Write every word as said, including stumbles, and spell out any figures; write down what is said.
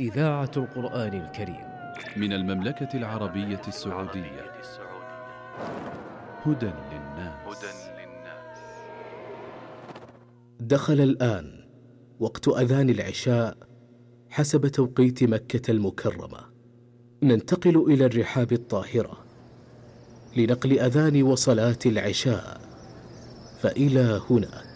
إذاعة القرآن الكريم من المملكة العربية السعودية. هدى للناس. دخل الآن وقت أذان العشاء حسب توقيت مكة المكرمة. ننتقل إلى الرحاب الطاهرة لنقل أذان وصلاة العشاء، فإلى هناك.